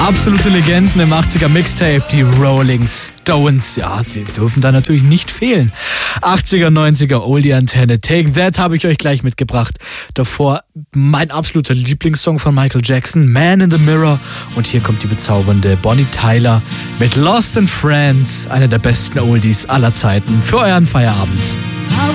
Absolute Legenden im 80er Mixtape, die Rolling Stones. Ja, die dürfen da natürlich nicht fehlen. 80er, 90er Oldie-Antenne. Take That habe ich euch gleich mitgebracht. Davor mein absoluter Lieblingssong von Michael Jackson, Man in the Mirror. Und hier kommt die bezaubernde Bonnie Tyler mit Lost in Friends, einer der besten Oldies aller Zeiten für euren Feierabend.